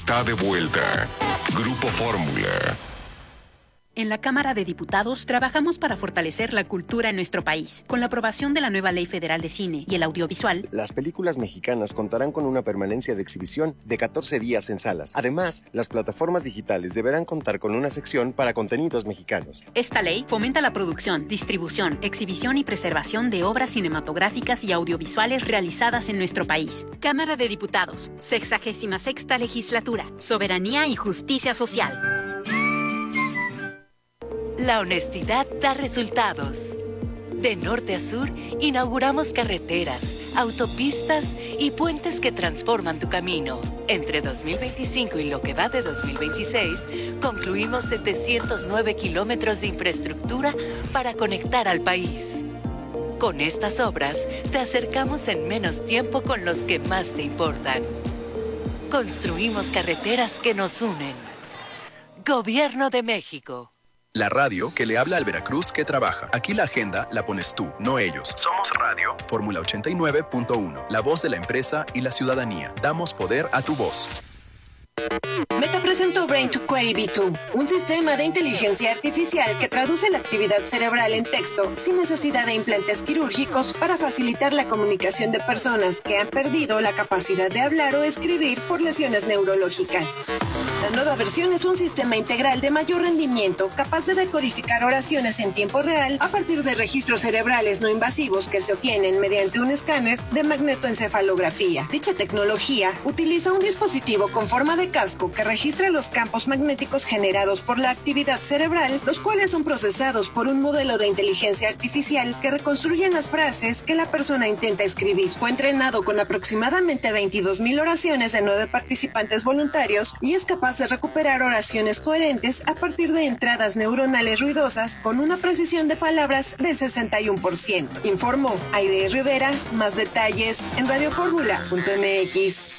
Está de vuelta. Grupo Fórmula. En la Cámara de Diputados trabajamos para fortalecer la cultura en nuestro país. Con la aprobación de la nueva Ley Federal de Cine y el Audiovisual, las películas mexicanas contarán con una permanencia de exhibición de 14 días en salas. Además, las plataformas digitales deberán contar con una sección para contenidos mexicanos. Esta ley fomenta la producción, distribución, exhibición y preservación de obras cinematográficas y audiovisuales realizadas en nuestro país. Cámara de Diputados, 66ª Legislatura, Soberanía y Justicia Social. La honestidad da resultados. De norte a sur, inauguramos carreteras, autopistas y puentes que transforman tu camino. Entre 2025 y lo que va de 2026, concluimos 709 kilómetros de infraestructura para conectar al país. Con estas obras, te acercamos en menos tiempo con los que más te importan. Construimos carreteras que nos unen. Gobierno de México. La radio que le habla al Veracruz que trabaja. Aquí la agenda la pones tú, no ellos. Somos Radio Fórmula 89.1, la voz de la empresa y la ciudadanía. Damos poder a tu voz. Meta presentó Brain to Query V2, un sistema de inteligencia artificial que traduce la actividad cerebral en texto sin necesidad de implantes quirúrgicos para facilitar la comunicación de personas que han perdido la capacidad de hablar o escribir por lesiones neurológicas. La nueva versión es un sistema integral de mayor rendimiento capaz de decodificar oraciones en tiempo real a partir de registros cerebrales no invasivos que se obtienen mediante un escáner de magnetoencefalografía. Dicha tecnología utiliza un dispositivo con forma de casco que registra los campos magnéticos generados por la actividad cerebral, los cuales son procesados por un modelo de inteligencia artificial que reconstruyen las frases que la persona intenta escribir. Fue entrenado con aproximadamente 22,000 oraciones de 9 participantes voluntarios y es capaz de recuperar oraciones coherentes a partir de entradas neuronales ruidosas con una precisión de palabras del 61%. Informó Aide Rivera. Más detalles en radioformula.mx.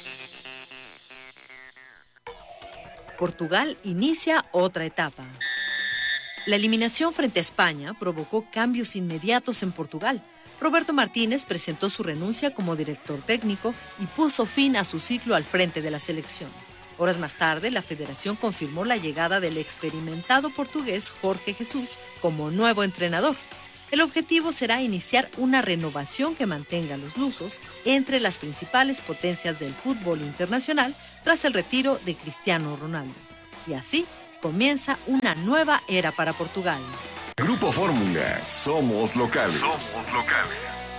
Portugal inicia otra etapa. La eliminación frente a España provocó cambios inmediatos en Portugal. Roberto Martínez presentó su renuncia como director técnico y puso fin a su ciclo al frente de la selección. Horas más tarde, la federación confirmó la llegada del experimentado portugués Jorge Jesús como nuevo entrenador. El objetivo será iniciar una renovación que mantenga a los lusos entre las principales potencias del fútbol internacional tras el retiro de Cristiano Ronaldo. Y así comienza una nueva era para Portugal. Grupo Fórmula. Somos locales. Somos locales.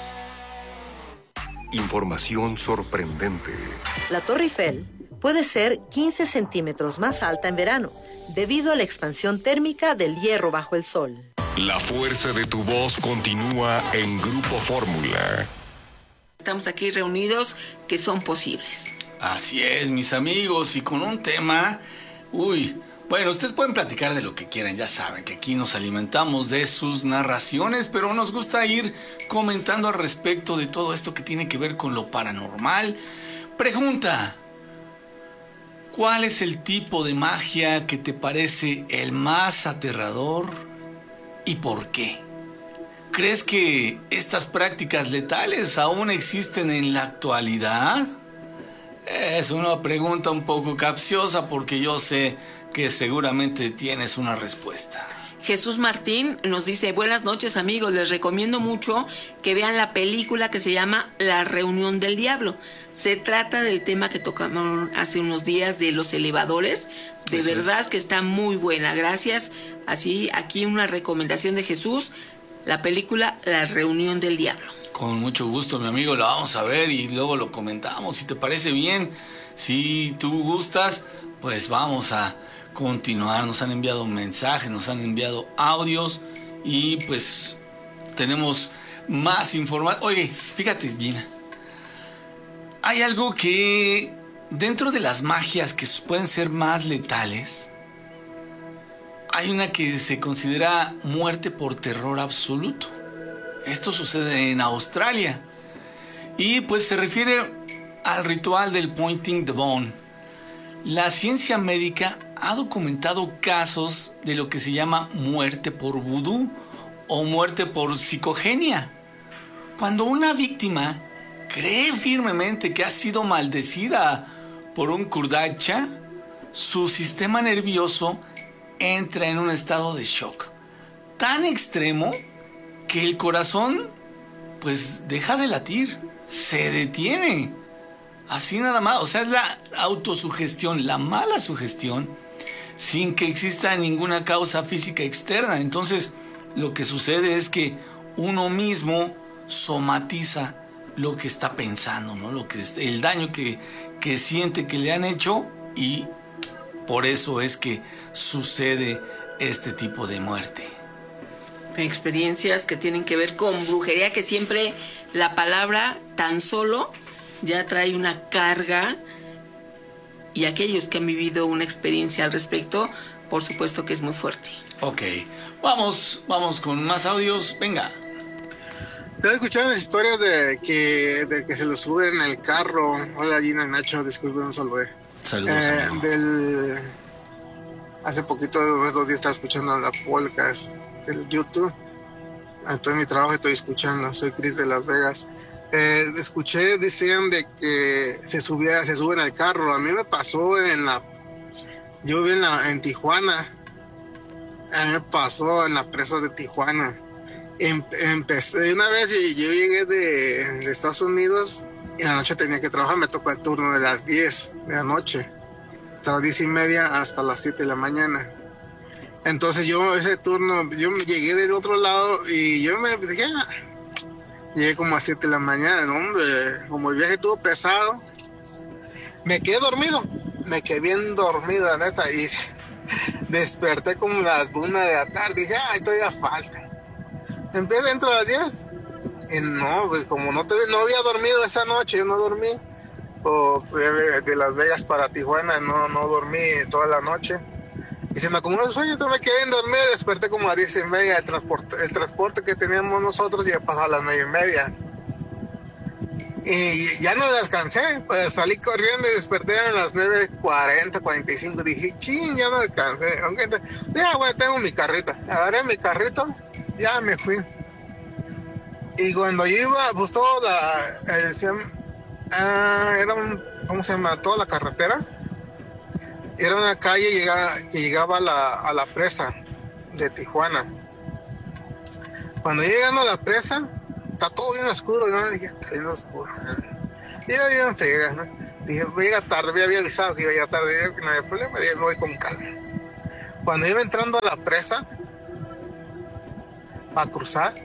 Información sorprendente. La Torre Eiffel puede ser 15 centímetros más alta en verano, debido a la expansión térmica del hierro bajo el sol. La fuerza de tu voz continúa en Grupo Fórmula. Estamos aquí reunidos que son posibles. Así es, mis amigos, y con un tema... Bueno, ustedes pueden platicar de lo que quieran, ya saben que aquí nos alimentamos de sus narraciones, pero nos gusta ir comentando al respecto de todo esto que tiene que ver con lo paranormal. Pregunta: ¿cuál es el tipo de magia que te parece el más aterrador y por qué? ¿Crees que estas prácticas letales aún existen en la actualidad? Es una pregunta un poco capciosa porque yo sé que seguramente tienes una respuesta. Jesús Martín nos dice: buenas noches, amigos, les recomiendo mucho que vean la película que se llama La Reunión del Diablo. Se trata del tema que tocamos hace unos días de los elevadores. De Eso verdad es. Que está muy buena, gracias. Así, aquí una recomendación de Jesús, la película La Reunión del Diablo. Con mucho gusto, mi amigo, la vamos a ver y luego lo comentamos. Si te parece bien, si tú gustas, pues vamos a continuar. Nos han enviado mensajes, nos han enviado audios y pues tenemos más información. Oye, fíjate, Gina, hay algo que dentro de las magias que pueden ser más letales, hay una que se considera muerte por terror absoluto. Esto sucede en Australia y pues se refiere al ritual del pointing the bone. La ciencia médica ha documentado casos de lo que se llama muerte por vudú o muerte por psicogenia. Cuando una víctima cree firmemente que ha sido maldecida por un kurdacha su sistema nervioso entra en un estado de shock tan extremo que el corazón pues deja de latir, se detiene. Así nada más, o sea, es la autosugestión, la mala sugestión, sin que exista ninguna causa física externa. Entonces, lo que sucede es que uno mismo somatiza lo que está pensando, ¿no? El daño que siente que le han hecho, y por eso es que sucede este tipo de muerte. Experiencias que tienen que ver con brujería, que siempre la palabra tan solo ya trae una carga, y aquellos que han vivido una experiencia al respecto, por supuesto que es muy fuerte. Ok, vamos con más audios, venga. Te he escuchado las historias de que se lo suben en el carro. Hola Gina, Nacho, disculpe, no saludé. Saludos. Hace poquito, unos 2 días, estaba escuchando la podcast del YouTube. Entonces en mi trabajo estoy escuchando, soy Chris de Las Vegas. Escuché, decían de que se suben al carro. A mí me pasó yo viví en Tijuana. A mí me pasó en la presa de Tijuana. Empecé una vez, y yo llegué de Estados Unidos, y en la noche tenía que trabajar. Me tocó el turno de las 10 de la noche, hasta las 10:30 hasta las 7 de la mañana. Entonces ese turno, yo me llegué del otro lado, y yo me dije, llegué como a 7 de la mañana, ¿no, hombre? Como el viaje estuvo pesado, me quedé bien dormido, neta, y desperté como las 1 de la tarde. Dije, todavía falta. Empecé dentro de las 10, y no, pues como no había dormido esa noche, yo no dormí. De Las Vegas para Tijuana, no dormí toda la noche. Y se me acumuló el sueño, entonces me quedé en dormir. Desperté como a 10:30. El transporte que teníamos nosotros ya pasó a las 9:30. Y ya no le alcancé, pues salí corriendo y desperté a las 9:40, 45. Dije, ya no alcancé. Aunque tengo mi carrito. Agarré mi carrito, ya me fui. Y cuando yo iba, pues ¿cómo se llama? Toda la carretera. Era una calle que llegaba a la presa de Tijuana. Cuando llegando a la presa, está todo bien oscuro. Yo dije, está bien oscuro. Iba bien fría, ¿no? Dije, voy a llegar tarde. Me había avisado que iba a llegar tarde. Dije que no había problema. Dije, me voy con calma. Cuando iba entrando a la presa, para cruzar,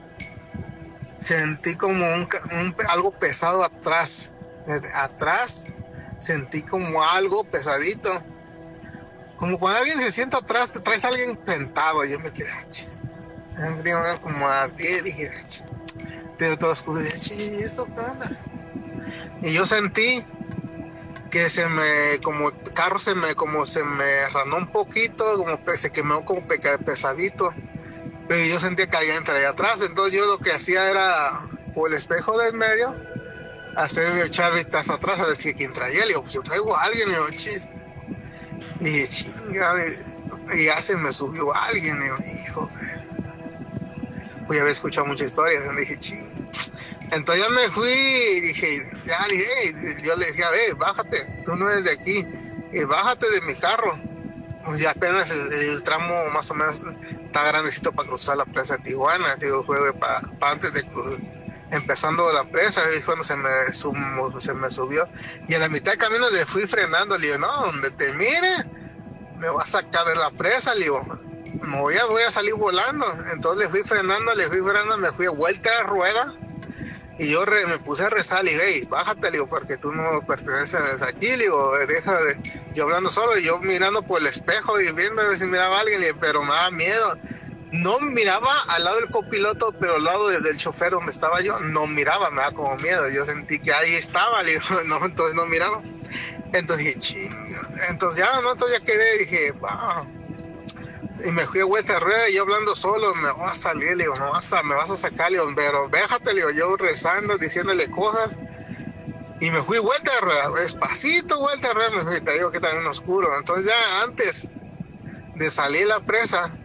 sentí como algo pesado atrás. Atrás sentí como algo pesadito. Como cuando alguien se sienta atrás, te traes a alguien sentado. Yo me quedé, como a las 10, dije, tengo todo oscuro. Dije, ¿esto qué onda? Y yo sentí que como el carro se me ranó un poquito, como se quemó como pesadito. Pero yo sentía que alguien traía atrás. Entonces yo lo que hacía era, por el espejo del medio, echar vistas atrás a ver si quien traía. Le digo, pues yo traigo a alguien. Le digo, y dije, chinga, y ya se me subió alguien. Le digo, hijo, pues ya había escuchado muchas historias. Y dije, ching. Entonces ya me fui y dije, yo le decía, bájate, tú no eres de aquí, bájate de mi carro. Pues ya apenas el tramo más o menos está grandecito para cruzar la presa de Tijuana. Digo, fue para antes de empezando la presa, y fue cuando se me subió. Y a la mitad del camino le fui frenando. Le digo, no, donde te mire, me va a sacar de la presa. Le digo, voy a salir volando. Entonces le fui frenando, me fui a vuelta de rueda. Y yo me puse a rezar. Le digo, bájate, le digo, porque tú no perteneces aquí. Le digo, yo hablando solo, y yo mirando por el espejo y viendo a ver si miraba a alguien. Le digo, pero me daba miedo. No miraba al lado del copiloto, pero al lado del chofer donde estaba yo, no miraba, me daba como miedo. Yo sentí que ahí estaba, le digo, no, entonces no miraba. Entonces dije, chinga. Entonces ya quedé, dije, wow. Y me fui a vuelta de rueda, y yo hablando solo, me voy a salir, le digo, me vas a sacar, le digo, pero déjate, le digo, yo rezando, diciéndole cosas. Y me fui vuelta de rueda, despacito, vuelta de rueda, me fui, te digo que también oscuro. Entonces ya antes de salir la presa,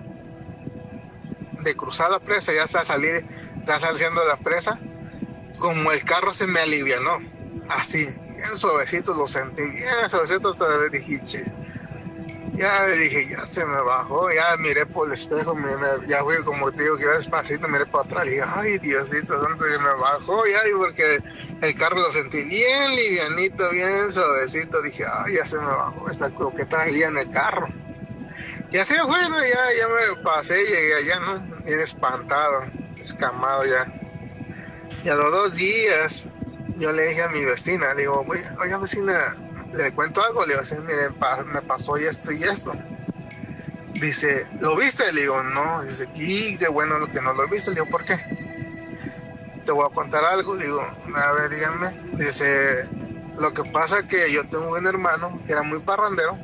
de cruzar la presa, ya saliendo de la presa, como el carro se me alivianó, así, bien suavecito, lo sentí bien suavecito, hasta le dije, che. Ya dije, ya se me bajó, ya miré por el espejo, ya fui como te digo, que iba despacito, miré para atrás, y dije, ay, Diosito santo, y me bajó ya, y porque el carro lo sentí bien livianito, bien suavecito, dije, ay, ya se me bajó esa lo que traía en el carro. Y así fue, ¿no? Ya me pasé, llegué allá, ¿no? Bien espantado, escamado ya. Y a los 2 días, yo le dije a mi vecina, le digo, oiga vecina, ¿le cuento algo? Le digo, sí, mire, me pasó esto y esto. Dice, ¿lo viste? Le digo, no. Dice, qué bueno lo que no lo viste. Le digo, ¿por qué? Te voy a contar algo. Le digo, a ver, díganme. Dice, lo que pasa es que yo tengo un hermano que era muy parrandero.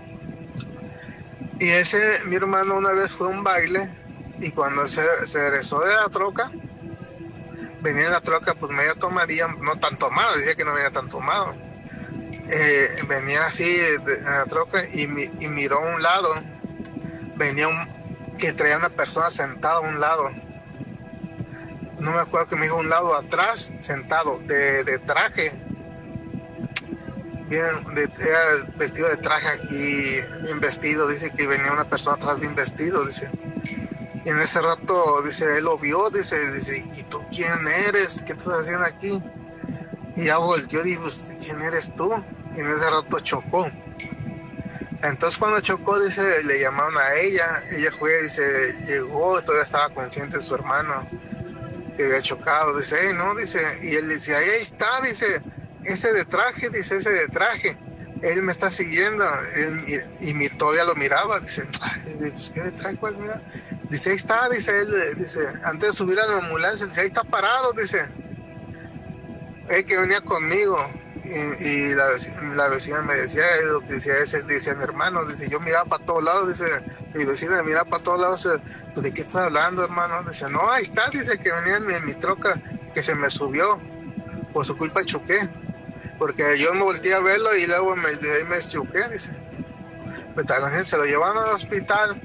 Y mi hermano una vez fue a un baile y cuando se regresó de la troca, venía en la troca pues medio tomadilla, no tan tomado, decía que no venía tan tomado. Venía así en la troca y miró a un lado, venía que traía una persona sentada a un lado. No me acuerdo que me dijo un lado atrás, sentado, de traje. Bien, era vestido de traje aquí, bien vestido, dice que venía una persona atrás bien vestido, dice. Y en ese rato, dice, él lo vio, dice, ¿y tú quién eres? ¿Qué estás haciendo aquí? Y ya volteó, dijo, ¿quién eres tú? Y en ese rato chocó. Entonces cuando chocó, dice, le llamaron a ella fue, dice, llegó, todavía estaba consciente de su hermano, que había chocado, dice, no, dice, y él dice, ahí está, dice, ese de traje, él me está siguiendo, y todavía lo miraba, dice, pues qué de traje, ¿cuál mira? Dice, ahí está, dice él, dice, antes de subir a la ambulancia, dice, ahí está parado, dice, él que venía conmigo, y la vecina me decía, lo que decía ese, dice mi hermano, dice, yo miraba para todos lados, dice, mi vecina miraba para todos lados, pues ¿de qué estás hablando, hermano? Dice, no, ahí está, dice, que venía en mi troca, que se me subió, por su culpa choqué. Porque yo me volteé a verlo y luego me choqué, dice. Se lo llevaron al hospital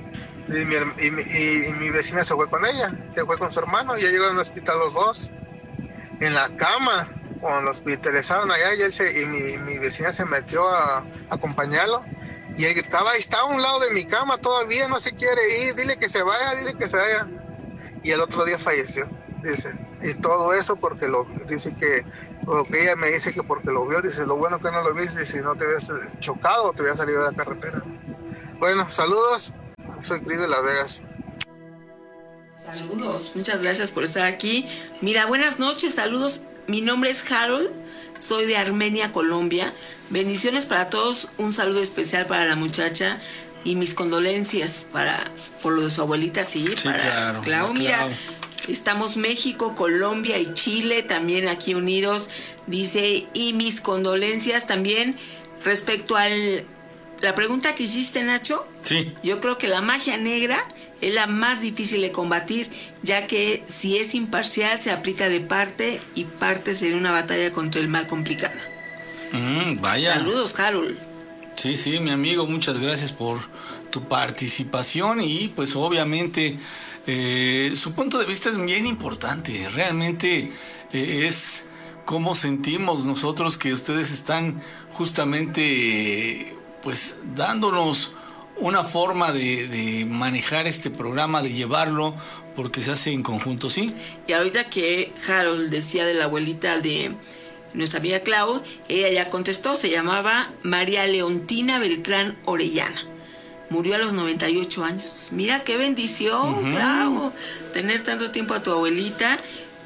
y mi vecina se fue con ella, se fue con su hermano, y ya llegaron al hospital los dos, en la cama, cuando lo hospitalizaron allá, y mi vecina se metió a acompañarlo, y él gritaba, ahí está a un lado de mi cama, todavía no se quiere ir, dile que se vaya, y el otro día falleció, dice. Y todo eso porque dice que, lo que ella me dice que porque lo vio, dice, lo bueno que no lo viste, si no te hubieras chocado, te hubieras salido de la carretera. Bueno, saludos, soy Cris de Las Vegas. Saludos, muchas gracias por estar aquí. Mira, buenas noches, saludos, mi nombre es Harold, soy de Armenia, Colombia. Bendiciones para todos, un saludo especial para la muchacha y mis condolencias por lo de su abuelita, sí para claro, Clau. Mira, estamos México, Colombia y Chile también aquí unidos, dice, y mis condolencias también respecto a la pregunta que hiciste, Nacho. Sí. Yo creo que la magia negra es la más difícil de combatir, ya que si es imparcial se aplica de parte y parte sería una batalla contra el mal complicada. Vaya. Saludos, Harold. Sí, mi amigo, muchas gracias por tu participación y pues obviamente su punto de vista es bien importante. Realmente es cómo sentimos nosotros que ustedes están justamente pues dándonos una forma de manejar este programa, de llevarlo, porque se hace en conjunto, ¿sí? Y ahorita que Harold decía de la abuelita de nuestra amiga Clau, ella ya contestó, se llamaba María Leontina Beltrán Orellana. Murió a los 98 años. Mira qué bendición, Clau, tener tanto tiempo a tu abuelita,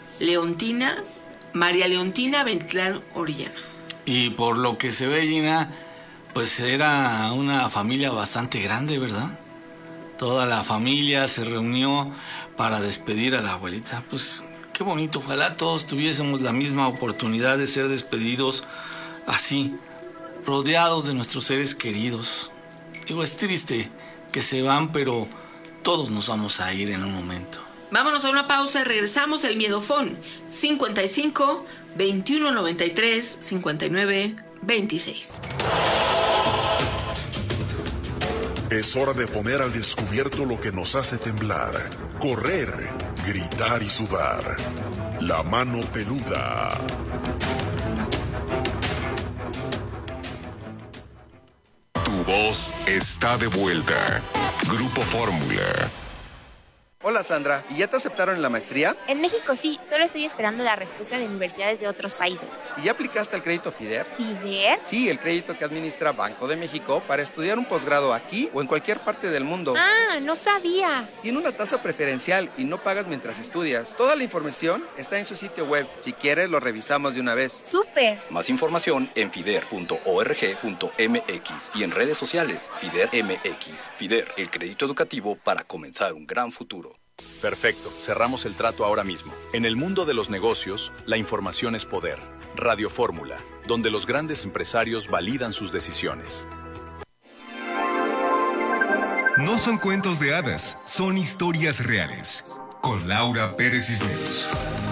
María Leontina Beltrán Orellana. Y por lo que se ve, Gina, pues era una familia bastante grande, ¿verdad? Toda la familia se reunió para despedir a la abuelita. Pues qué bonito, ojalá todos tuviésemos la misma oportunidad de ser despedidos así, rodeados de nuestros seres queridos. Digo, es triste que se van, pero todos nos vamos a ir en un momento. Vámonos a una pausa y regresamos. El Miedofón 55 21 93 59 26. Es hora de poner al descubierto lo que nos hace temblar, correr, gritar y sudar. La mano peluda. voz está de vuelta. Grupo Fórmula. Hola Sandra, ¿y ya te aceptaron en la maestría? En México sí, solo estoy esperando la respuesta de universidades de otros países. ¿Y ya aplicaste al crédito FIDER? ¿FIDER? Sí, el crédito que administra Banco de México para estudiar un posgrado aquí o en cualquier parte del mundo. Ah, no sabía. Tiene una tasa preferencial y no pagas mientras estudias. Toda la información está en su sitio web. Si quieres, lo revisamos de una vez. ¡Súper! Más información en fider.org.mx y en redes sociales FIDER MX. FIDER, el crédito educativo para comenzar un gran futuro. Perfecto, cerramos el trato ahora mismo. En el mundo de los negocios, la información es poder. Radio Fórmula, donde los grandes empresarios validan sus decisiones. No son cuentos de hadas, son historias reales. Con Laura Pérez Cisneros.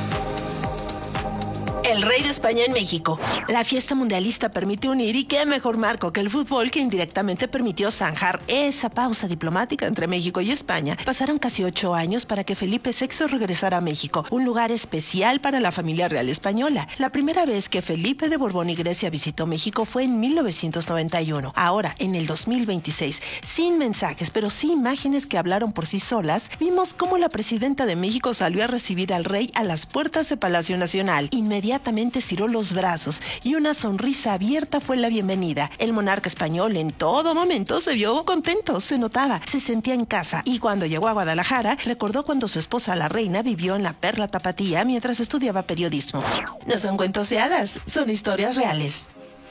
El rey de España en México. La fiesta mundialista permite unir, y qué mejor marco que el fútbol, que indirectamente permitió zanjar esa pausa diplomática entre México y España. Pasaron casi 8 años para que Felipe VI regresara a México, un lugar especial para la familia real española. La primera vez que Felipe de Borbón y Grecia visitó México fue en 1991. Ahora, en el 2026, sin mensajes, pero sí imágenes que hablaron por sí solas, vimos cómo la presidenta de México salió a recibir al rey a las puertas de Palacio Nacional. Inmediatamente estiró los brazos y una sonrisa abierta fue la bienvenida. El monarca español en todo momento se vio contento, se notaba, se sentía en casa, y cuando llegó a Guadalajara recordó cuando su esposa la reina vivió en la Perla Tapatía mientras estudiaba periodismo. No son cuentos de hadas, son historias reales.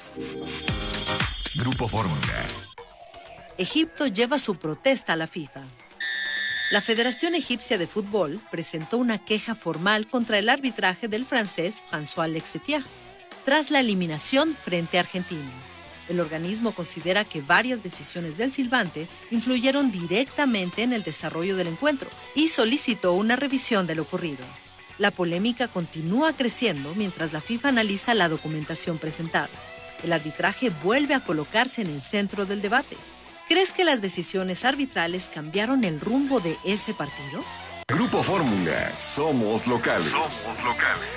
Grupo Fórmula. Egipto lleva su protesta a la FIFA. La Federación Egipcia de Fútbol presentó una queja formal contra el arbitraje del francés François Lexetier tras la eliminación frente a Argentina. El organismo considera que varias decisiones del silbante influyeron directamente en el desarrollo del encuentro y solicitó una revisión de lo ocurrido. La polémica continúa creciendo mientras la FIFA analiza la documentación presentada. El arbitraje vuelve a colocarse en el centro del debate. ¿Crees que las decisiones arbitrales cambiaron el rumbo de ese partido? Grupo Fórmula, somos locales. Somos locales.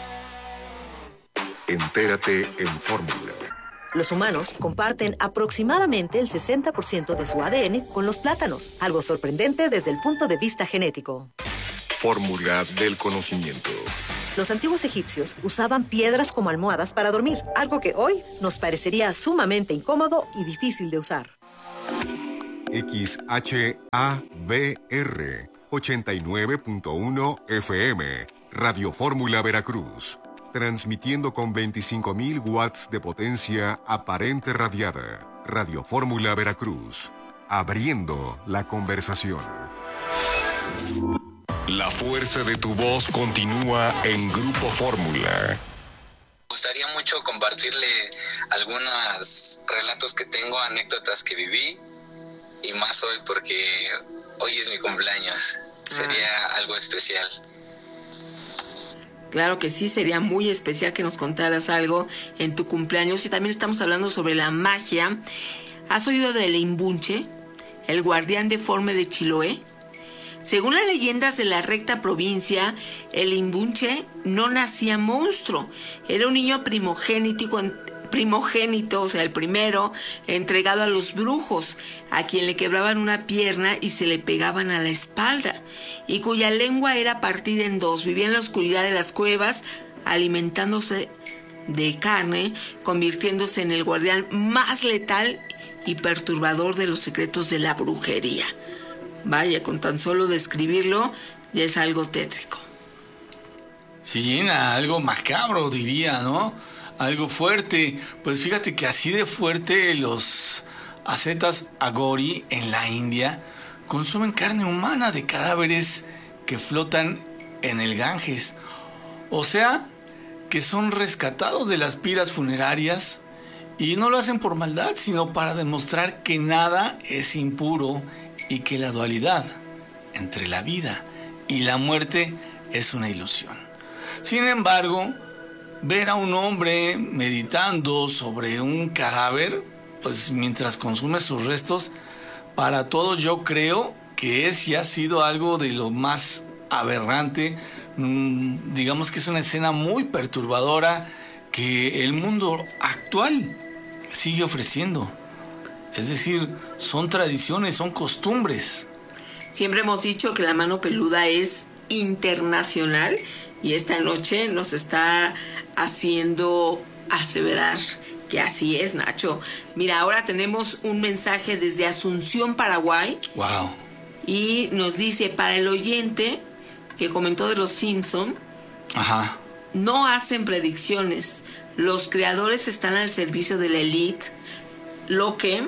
Entérate en Fórmula. Los humanos comparten aproximadamente el 60% de su ADN con los plátanos, algo sorprendente desde el punto de vista genético. Fórmula del conocimiento. Los antiguos egipcios usaban piedras como almohadas para dormir, algo que hoy nos parecería sumamente incómodo y difícil de usar. XHABR 89.1 FM, Radio Fórmula Veracruz, transmitiendo con 25.000 watts de potencia aparente radiada. Radio Fórmula Veracruz, abriendo la conversación. La fuerza de tu voz continúa en Grupo Fórmula. Me gustaría mucho compartirle algunos relatos que tengo, anécdotas que viví, y más hoy porque hoy es mi cumpleaños. Sería algo especial. Claro que sí, sería muy especial que nos contaras algo en tu cumpleaños. Y también estamos hablando sobre la magia. ¿Has oído del Imbunche, el guardián deforme de Chiloé? Según las leyendas de la recta provincia, el Imbunche no nacía monstruo. Era un niño primogénito, o sea, el primero, entregado a los brujos, a quien le quebraban una pierna y se le pegaban a la espalda, y cuya lengua era partida en dos. Vivía en la oscuridad de las cuevas, alimentándose de carne, convirtiéndose en el guardián más letal y perturbador de los secretos de la brujería. Vaya, con tan solo describirlo ya es algo tétrico. Sí, algo macabro, diría, ¿no? Algo fuerte. Pues fíjate que así de fuerte los ascetas Agori en la India consumen carne humana de cadáveres que flotan en el Ganges. O sea, que son rescatados de las piras funerarias, y no lo hacen por maldad, sino para demostrar que nada es impuro y que la dualidad entre la vida y la muerte es una ilusión. Sin embargo, ver a un hombre meditando sobre un cadáver, pues mientras consume sus restos, para todos yo creo que es y ha sido algo de lo más aberrante. Digamos que es una escena muy perturbadora que el mundo actual sigue ofreciendo. Es decir, son tradiciones, son costumbres. Siempre hemos dicho que la mano peluda es internacional y esta noche nos está haciendo aseverar que así es, Nacho. Mira, ahora tenemos un mensaje desde Asunción, Paraguay. Wow. Y nos dice, para el oyente que comentó de los Simpson, ajá, no hacen predicciones. Los creadores están al servicio de la élite. Lo que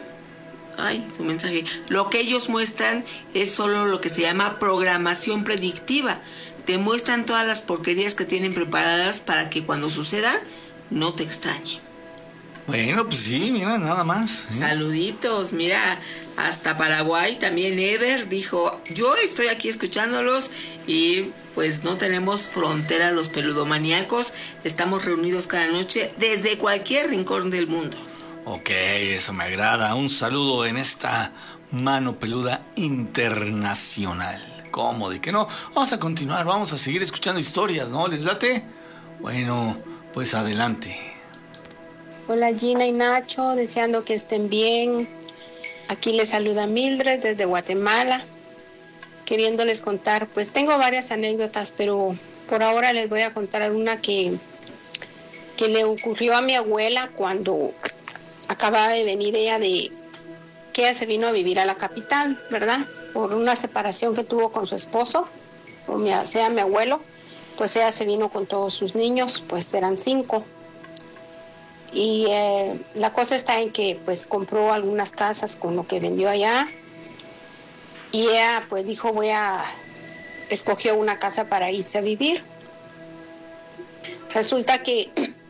ellos muestran es solo lo que se llama programación predictiva. Te muestran todas las porquerías que tienen preparadas para que cuando suceda no te extrañe. Bueno, pues sí, mira, nada más. Saluditos, mira, hasta Paraguay también Ever dijo, yo estoy aquí escuchándolos y pues no tenemos frontera los peludomaníacos, estamos reunidos cada noche desde cualquier rincón del mundo. Ok, eso me agrada. Un saludo en esta mano peluda internacional. ¿Cómo? ¿De qué no? Vamos a continuar, vamos a seguir escuchando historias, ¿no? ¿Les late? Bueno, pues adelante. Hola Gina y Nacho, deseando que estén bien. Aquí les saluda Mildred desde Guatemala, queriéndoles contar, pues tengo varias anécdotas, pero por ahora les voy a contar una que le ocurrió a mi abuela cuando acababa de venir que ella se vino a vivir a la capital, ¿verdad? Por una separación que tuvo con su esposo, sea mi abuelo, pues ella se vino con todos sus niños, pues eran 5. Y la cosa está en que pues compró algunas casas con lo que vendió allá y ella pues dijo escogió una casa para irse a vivir. Resulta que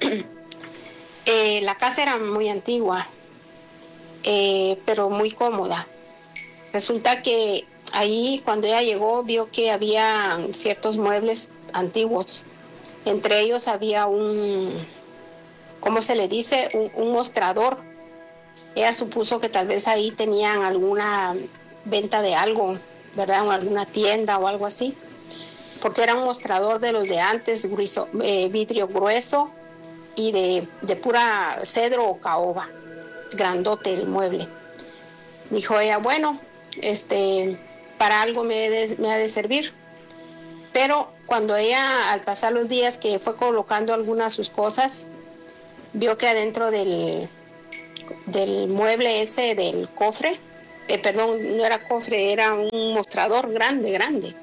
la casa era muy antigua, pero muy cómoda. Resulta que ahí cuando ella llegó vio que había ciertos muebles antiguos. Entre ellos había ¿cómo se le dice? Un mostrador. Ella supuso que tal vez ahí tenían alguna venta de algo, ¿verdad? O alguna tienda o algo así. Porque era un mostrador de los de antes, vidrio grueso y de pura cedro o caoba. Grandote el mueble. Dijo ella, bueno, para algo me ha de servir. Pero cuando ella, al pasar los días que fue colocando algunas de sus cosas, vio que adentro del mueble ese, del cofre, no era cofre, era un mostrador grande.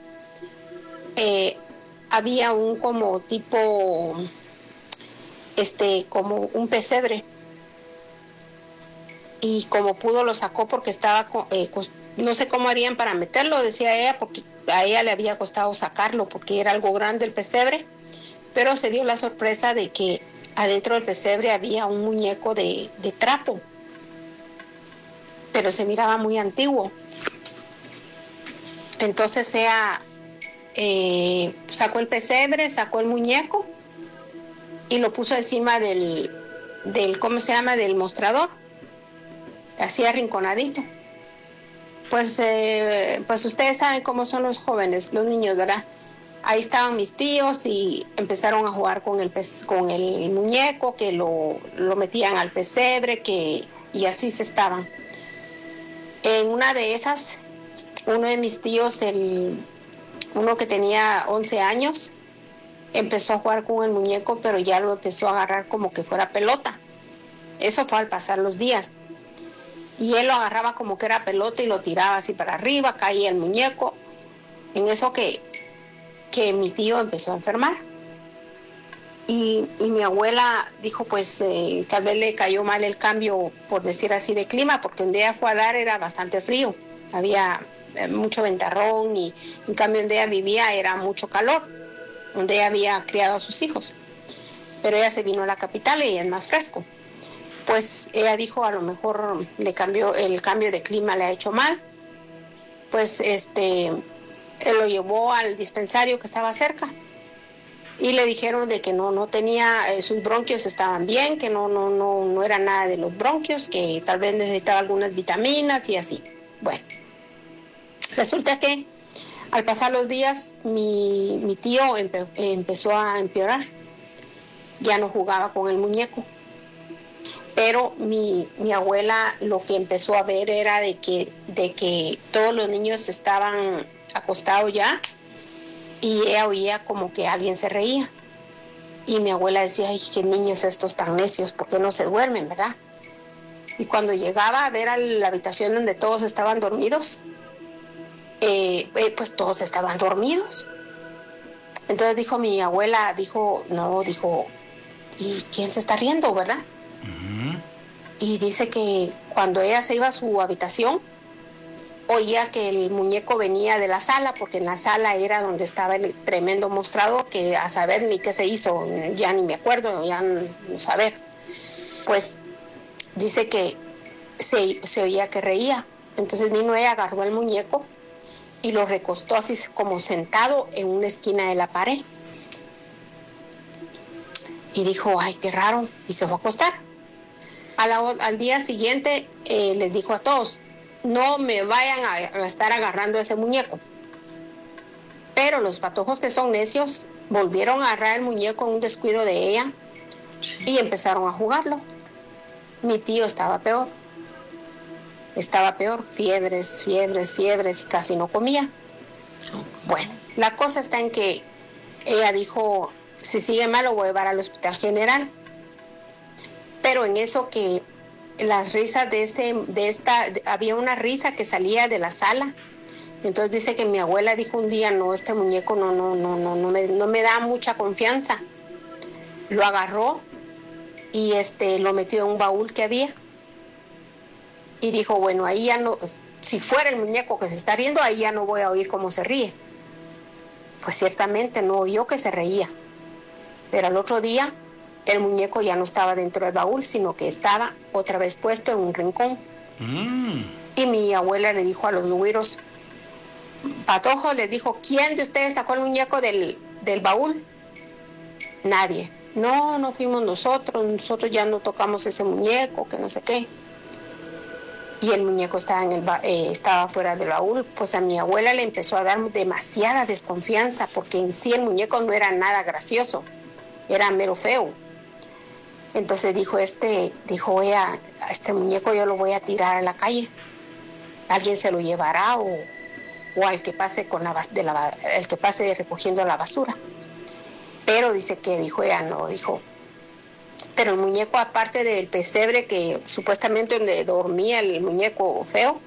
Había un como tipo, como un pesebre. Y como pudo lo sacó porque estaba, no sé cómo harían para meterlo, decía ella, porque a ella le había costado sacarlo porque era algo grande el pesebre. Pero se dio la sorpresa de que adentro del pesebre había un muñeco de trapo, pero se miraba muy antiguo. Entonces ella sacó el pesebre, sacó el muñeco y lo puso encima del ¿cómo se llama? Del mostrador, así arrinconadito. Pues ustedes saben cómo son los jóvenes, los niños, ¿verdad? Ahí estaban mis tíos y empezaron a jugar con el muñeco, que lo metían al pesebre, y así se estaban. En una de esas, uno de mis tíos, uno que tenía 11 años, empezó a jugar con el muñeco, pero ya lo empezó a agarrar como que fuera pelota. Eso fue al pasar los días. Y él lo agarraba como que era pelota y lo tiraba así para arriba, caía el muñeco. En eso que mi tío empezó a enfermar. Y mi abuela dijo, pues tal vez le cayó mal el cambio, por decir así, de clima, porque donde ella fue a dar era bastante frío. Había mucho ventarrón y en cambio donde ella vivía era mucho calor, donde ella había criado a sus hijos. Pero ella se vino a la capital y es más fresco. Pues ella dijo, a lo mejor el cambio de clima le ha hecho mal. Pues él lo llevó al dispensario que estaba cerca y le dijeron de que no tenía, sus bronquios estaban bien, que no era nada de los bronquios, que tal vez necesitaba algunas vitaminas y así. Bueno, resulta que al pasar los días mi tío empezó a empeorar, ya no jugaba con el muñeco. Pero mi abuela lo que empezó a ver era de que todos los niños estaban acostados ya y ella oía como que alguien se reía. Y mi abuela decía, ay, qué niños estos tan necios, ¿por qué no se duermen, verdad? Y cuando llegaba a ver a la habitación donde todos estaban dormidos, pues todos estaban dormidos. Entonces dijo mi abuela, ¿y quién se está riendo, verdad? Y dice que cuando ella se iba a su habitación, oía que el muñeco venía de la sala, porque en la sala era donde estaba el tremendo mostrador, que a saber ni qué se hizo, ya ni me acuerdo, ya no saber. Pues dice que se oía que reía. Entonces vino ella, agarró el muñeco y lo recostó así como sentado en una esquina de la pared. Y dijo, ay, qué raro, y se fue a acostar. Al día siguiente les dijo a todos, no me vayan a estar agarrando ese muñeco. Pero los patojos que son necios volvieron a agarrar el muñeco en un descuido de ella y empezaron a jugarlo. Mi tío estaba peor, fiebres, y casi no comía. Bueno, la cosa está en que ella dijo, si sigue mal lo voy a llevar al hospital general. Pero en eso que las risas había una risa que salía de la sala. Entonces dice que mi abuela dijo un día, no, este muñeco no me da mucha confianza. Lo agarró y lo metió en un baúl que había. Y dijo, bueno, ahí ya no, si fuera el muñeco que se está riendo, ahí ya no voy a oír cómo se ríe. Pues ciertamente no oyó que se reía. Pero al otro día, el muñeco ya no estaba dentro del baúl, sino que estaba otra vez puesto en un rincón. Y mi abuela le dijo a los güiros, patojos, les dijo, ¿quién de ustedes sacó el muñeco del baúl? Nadie. No fuimos nosotros ya no tocamos ese muñeco, que no sé qué. Y el muñeco estaba fuera del baúl. Pues a mi abuela le empezó a dar demasiada desconfianza, porque en sí el muñeco no era nada gracioso, era mero feo. Entonces dijo ella, a este muñeco yo lo voy a tirar a la calle. Alguien se lo llevará o al que pase el que pase recogiendo la basura. Pero dijo ella, no, dijo. Pero el muñeco, aparte del pesebre que supuestamente donde dormía el muñeco feo,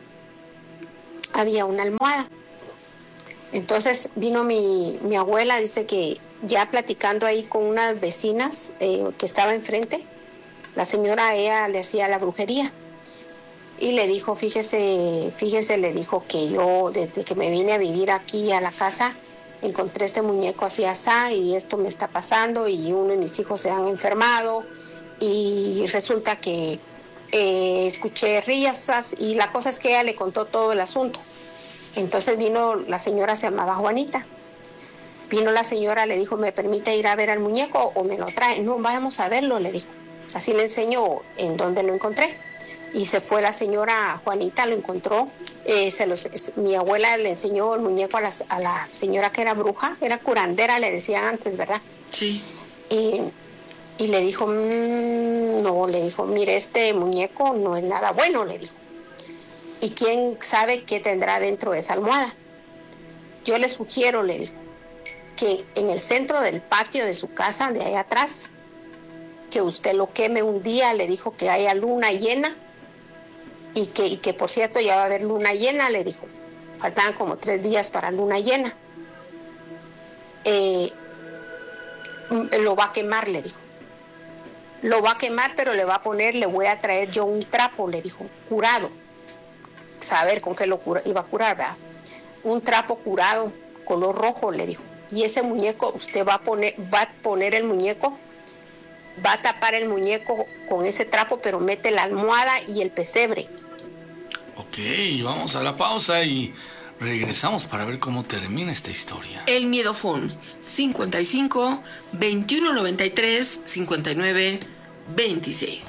había una almohada. Entonces vino mi abuela, dice que ya platicando ahí con unas vecinas que estaba enfrente, la señora ella le hacía la brujería. Y le dijo, fíjese, le dijo que yo desde que me vine a vivir aquí a la casa, encontré este muñeco así asá y esto me está pasando y uno de mis hijos se han enfermado y resulta que escuché risas y la cosa es que ella le contó todo el asunto. Entonces vino la señora, se llamaba Juanita. Vino la señora, le dijo, ¿me permite ir a ver al muñeco o me lo trae? No, vamos a verlo, le dijo. Así le enseñó en dónde lo encontré. Y se fue la señora Juanita, lo encontró. Mi abuela le enseñó el muñeco a la señora que era bruja, era curandera, le decían antes, ¿verdad? Sí. Y le dijo, no, le dijo, mire, este muñeco no es nada bueno, le dijo. ¿Y quién sabe qué tendrá dentro de esa almohada? Yo le sugiero, le dijo, que en el centro del patio de su casa, de ahí atrás, que usted lo queme un día, le dijo que haya luna llena, y que por cierto ya va a haber luna llena, le dijo. Faltaban como 3 días para luna llena. Lo va a quemar, le dijo. Lo va a quemar, pero le voy a traer yo un trapo, le dijo, curado. Saber con qué iba a curar, ¿verdad? Un trapo curado, color rojo, le dijo. Y ese muñeco, usted va a poner el muñeco, va a tapar el muñeco con ese trapo, pero mete la almohada y el pesebre. Ok, vamos a la pausa y regresamos para ver cómo termina esta historia. El Miedofón, 55 21 93 59 26.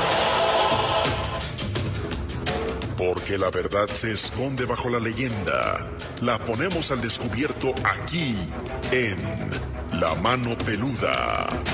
Porque la verdad se esconde bajo la leyenda. La ponemos al descubierto aquí, en La Mano Peluda.